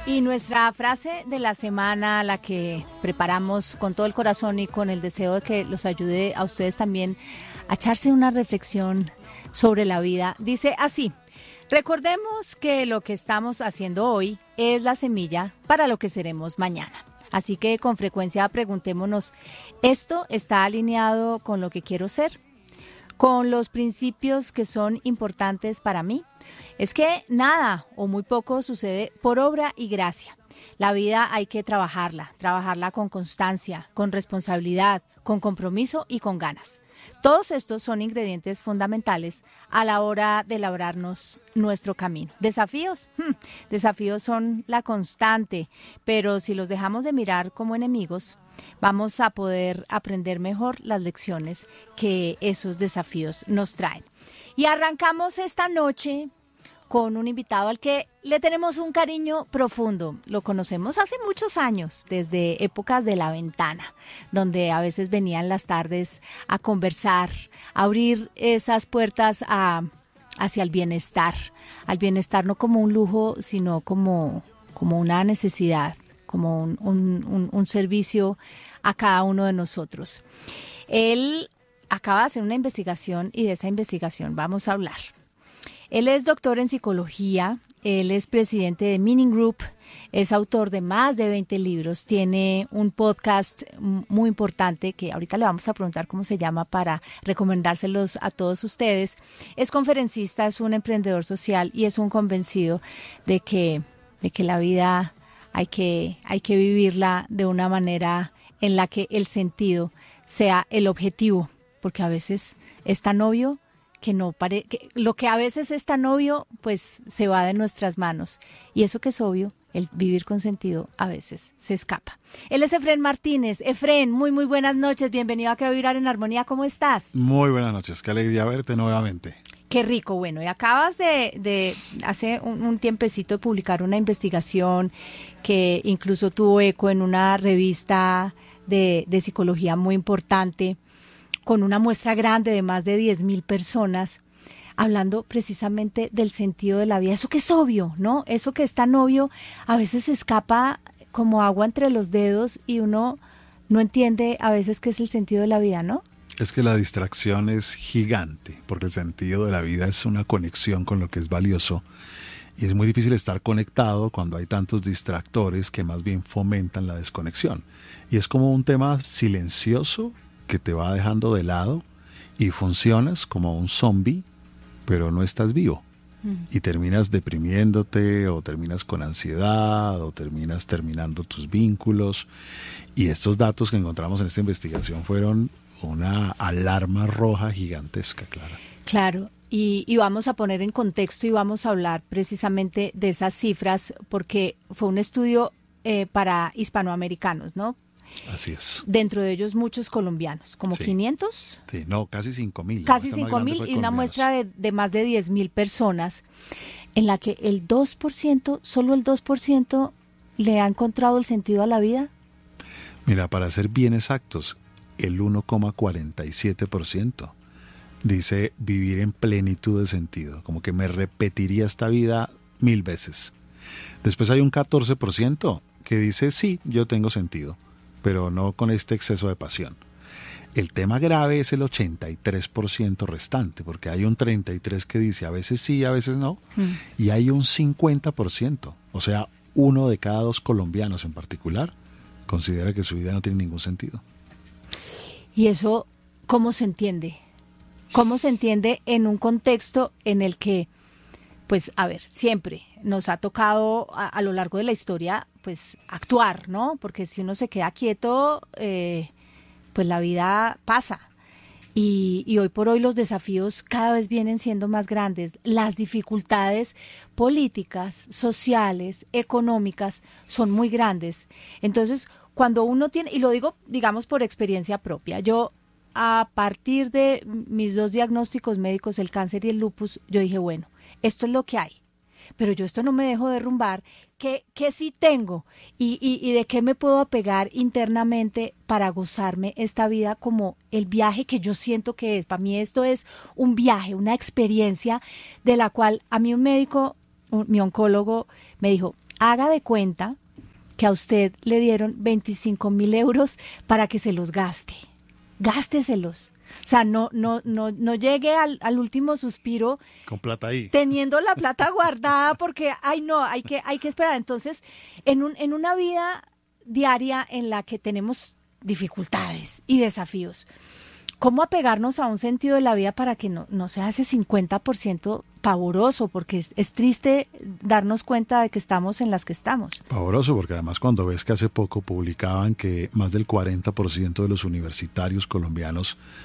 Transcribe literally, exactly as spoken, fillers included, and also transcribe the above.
Y nuestra frase de la semana, la que preparamos con todo el corazón y con el deseo de que los ayude a ustedes también a echarse una reflexión sobre la vida, dice así: recordemos que lo que estamos haciendo hoy es la semilla para lo que seremos mañana. Así que con frecuencia preguntémonos, ¿esto está alineado con lo que quiero ser? ¿Con los principios que son importantes para mí? Es que nada o muy poco sucede por obra y gracia. La vida hay que trabajarla, trabajarla con constancia, con responsabilidad, con compromiso y con ganas. Todos estos son ingredientes fundamentales a la hora de labrarnos nuestro camino. ¿Desafíos? Hmm, desafíos son la constante, pero si los dejamos de mirar como enemigos, vamos a poder aprender mejor las lecciones que esos desafíos nos traen. Y arrancamos esta noche con un invitado al que le tenemos un cariño profundo. Lo conocemos hace muchos años, desde épocas de La Ventana, donde a veces venían las tardes a conversar, a abrir esas puertas a, hacia el bienestar, al bienestar no como un lujo, sino como, como una necesidad, como un, un, un, un servicio a cada uno de nosotros. Él acaba de hacer una investigación y de esa investigación vamos a hablar. Él es doctor en psicología, él es presidente de Meaning Group, es autor de más de veinte libros, tiene un podcast muy importante que ahorita le vamos a preguntar cómo se llama para recomendárselos a todos ustedes. Es conferencista, es un emprendedor social y es un convencido de que, de que la vida hay que, hay que vivirla de una manera en la que el sentido sea el objetivo, porque a veces es tan obvio que no pare, que lo que a veces es tan obvio, pues se va de nuestras manos. Y eso que es obvio, el vivir con sentido, a veces se escapa. Él es Efrén Martínez. Efrén, muy, muy buenas noches. Bienvenido a Que Vibrar en Armonía. ¿Cómo estás? Muy buenas noches. Qué alegría verte nuevamente. Qué rico. Bueno, y acabas de, de hace un, un tiempecito de publicar una investigación que incluso tuvo eco en una revista de, de psicología muy importante, con una muestra grande de más de diez mil personas, hablando precisamente del sentido de la vida. Eso que es obvio, ¿no? Eso que es tan obvio, a veces se escapa como agua entre los dedos y uno no entiende a veces qué es el sentido de la vida, ¿no? Es que la distracción es gigante, porque el sentido de la vida es una conexión con lo que es valioso. Y es muy difícil estar conectado cuando hay tantos distractores que más bien fomentan la desconexión. Y es como un tema silencioso que te va dejando de lado y funcionas como un zombie, pero no estás vivo. Mm. Y terminas deprimiéndote o terminas con ansiedad o terminas terminando tus vínculos. Y estos datos que encontramos en esta investigación fueron una alarma roja gigantesca, Clara. Claro. Y, y vamos a poner en contexto y vamos a hablar precisamente de esas cifras porque fue un estudio eh, para hispanoamericanos, ¿no? Así es. Dentro de ellos muchos colombianos, como sí. quinientos. Sí, no, casi cinco mil. Casi cinco mil y una muestra de, de más de diez mil personas en la que el dos por ciento, solo el dos por ciento le ha encontrado el sentido a la vida. Mira, para ser bien exactos, el uno coma cuarenta y siete por ciento dice vivir en plenitud de sentido, como que me repetiría esta vida mil veces. Después hay un catorce por ciento que dice sí, yo tengo sentido, pero no con este exceso de pasión. El tema grave es el ochenta y tres por ciento restante, porque hay un treinta y tres por ciento que dice a veces sí, a veces no, mm. y hay un cincuenta por ciento, o sea, uno de cada dos colombianos en particular, considera que su vida no tiene ningún sentido. ¿Y eso cómo se entiende? ¿Cómo se entiende en un contexto en el que, pues, a ver, siempre nos ha tocado a, a lo largo de la historia, pues, actuar, ¿no? Porque si uno se queda quieto, eh, pues la vida pasa. Y, y hoy por hoy los desafíos cada vez vienen siendo más grandes. Las dificultades políticas, sociales, económicas son muy grandes. Entonces, cuando uno tiene, y lo digo, digamos, por experiencia propia, yo a partir de mis dos diagnósticos médicos, el cáncer y el lupus, yo dije, bueno, esto es lo que hay. Pero yo esto no me dejo derrumbar, ¿qué, qué sí tengo? Y, y, ¿Y de qué me puedo apegar internamente para gozarme esta vida como el viaje que yo siento que es? Para mí esto es un viaje, una experiencia de la cual a mí un médico, un, mi oncólogo me dijo, haga de cuenta que a usted le dieron veinticinco mil euros para que se los gaste. Gásteselos. O sea, no, no, no, no llegue al, al último suspiro con plata ahí, teniendo la plata guardada, porque ay no, hay que, hay que esperar. Entonces, en un, en una vida diaria en la que tenemos dificultades y desafíos, ¿cómo apegarnos a un sentido de la vida para que no, no sea ese cincuenta por ciento pavoroso? Porque es, es triste darnos cuenta de que estamos en las que estamos. Pavoroso, porque además cuando ves que hace poco publicaban que más del cuarenta por ciento de los universitarios colombianos